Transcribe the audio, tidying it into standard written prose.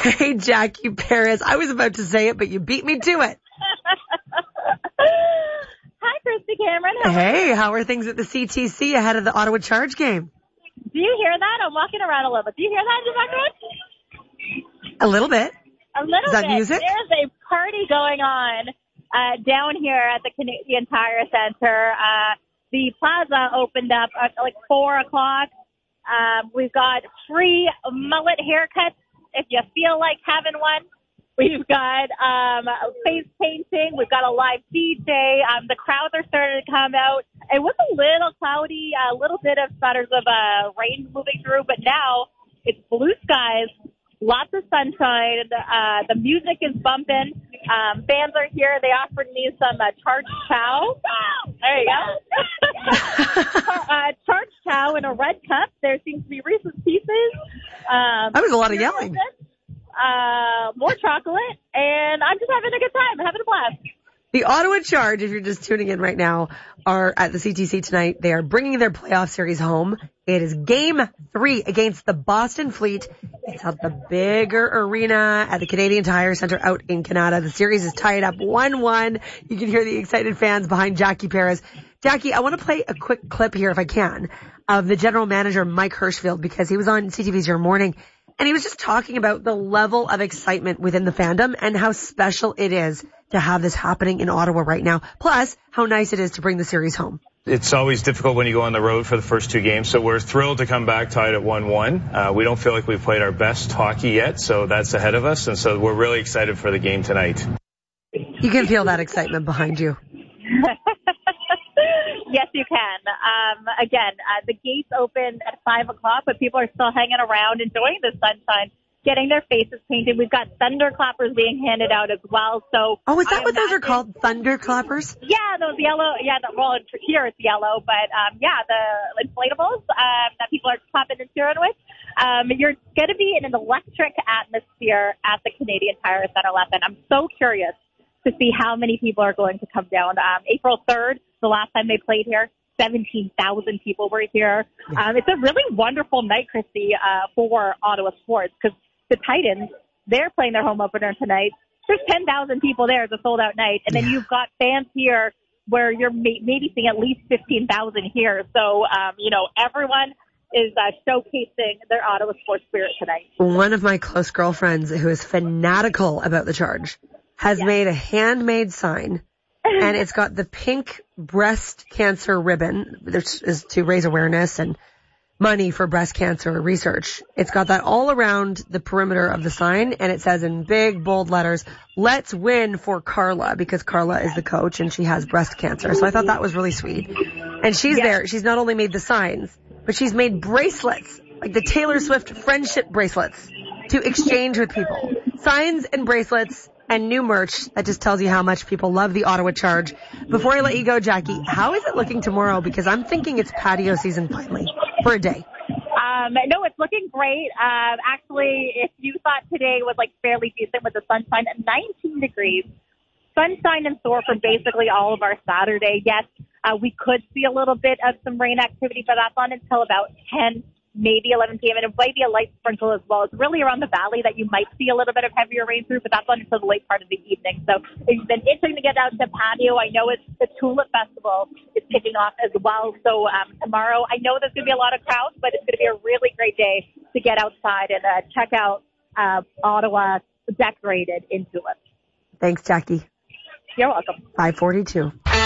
Hey, Jackie Paris. I was about to say it, but you beat me to it. Hi, Christy Cameron. Hey, how are things at the CTC ahead of the Ottawa Charge game? Do you hear that? I'm walking around a little bit. Do you hear that in the background? A little bit. A little Is that bit. music? There's a party going on down here at the Canadian Tire Center. The plaza opened up at like 4 o'clock. We've got free mullet haircuts if you feel like having one. We've got face painting. We've got a live DJ. The crowds are starting to come out. It was a little cloudy, a little bit of sputters of rain moving through, but now it's blue skies, lots of sunshine. The music is bumping. Fans are here. They offered me some charged chow. There you go. Charged chow in a red cup. There seems to be Reese's Pieces. That was a lot of yelling. More chocolate, and I'm just having a good time, having a blast. The Ottawa Charge, if you're just tuning in right now, are at the CTC tonight. They are bringing their playoff series home. It is Game 3 against the Boston Fleet. It's at the bigger arena at the Canadian Tire Center out in Canada. The series is tied up 1-1. You can hear the excited fans behind Jackie Paris. Jackie, I want to play a quick clip here, if I can, of the general manager, Mike Hirschfield, because he was on CTV's Your Morning. And he was just talking about the level of excitement within the fandom and how special it is to have this happening in Ottawa right now. Plus, how nice it is to bring the series home. It's always difficult when you go on the road for the first two games, so we're thrilled to come back tied at 1-1. We don't feel like we've played our best hockey yet, so that's ahead of us, and so we're really excited for the game tonight. You can feel that excitement behind you. Yes, you can. Again, the gates open at 5 o'clock, but people are still hanging around, enjoying the sunshine, getting their faces painted. We've got thunderclappers being handed out as well. So, oh, is that what those are called? Thunderclappers? Yeah, those yellow. Yeah, well, here it's yellow, but the inflatables that people are clapping and cheering with. You're going to be in an electric atmosphere at the Canadian Tire Center, Leffen. I'm so curious to see how many people are going to come down. April 3rd, the last time they played here, 17,000 people were here. It's a really wonderful night, Christy, for Ottawa sports, because the Titans, they're playing their home opener tonight. There's 10,000 people there. It's a sold-out night. And then you've got fans here where you're maybe seeing at least 15,000 here. So, everyone is showcasing their Ottawa sports spirit tonight. One of my close girlfriends who is fanatical about the Charge has made a handmade sign, and it's got the pink breast cancer ribbon. This is to raise awareness and money for breast cancer research. It's got that all around the perimeter of the sign, and it says in big, bold letters, "Let's win for Carla," because Carla is the coach and she has breast cancer. So I thought that was really sweet. And she's there. She's not only made the signs, but she's made bracelets, like the Taylor Swift friendship bracelets, to exchange with people. Signs and bracelets and new merch that just tells you how much people love the Ottawa Charge. Before I let you go, Jackie, how is it looking tomorrow? Because I'm thinking it's patio season finally for a day. No, it's looking great. Actually, if you thought today was like fairly decent with the sunshine at 19 degrees, sunshine in store for basically all of our Saturday. Yes, we could see a little bit of some rain activity, but that's not until about 10, maybe 11 p.m. And it might be a light sprinkle as well. It's really around the valley that you might see a little bit of heavier rain through, but that's not until the late part of the evening. So if you've been itching to get out to patio, I know it's the Tulip Festival is kicking off as well. So tomorrow, I know there's going to be a lot of crowds, but it's going to be a really great day to get outside and check out Ottawa decorated in tulips. Thanks, Jackie. You're welcome. 5:42.